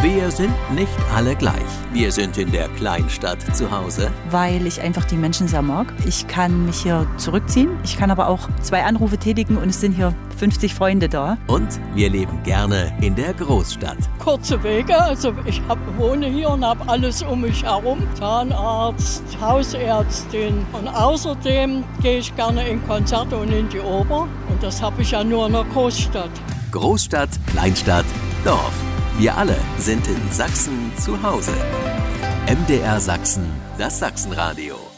Wir sind nicht alle gleich. Wir sind in der Kleinstadt zu Hause. Weil ich einfach die Menschen sehr mag. Ich kann mich hier zurückziehen. Ich kann aber auch 2 Anrufe tätigen und es sind hier 50 Freunde da. Und wir leben gerne in der Großstadt. Kurze Wege, also ich wohne hier und habe alles um mich herum. Zahnarzt, Hausärztin und außerdem gehe ich gerne in Konzerte und in die Oper. Und das habe ich ja nur in der Großstadt. Großstadt, Kleinstadt, Dorf. Wir alle sind in Sachsen zu Hause. MDR Sachsen, das Sachsenradio.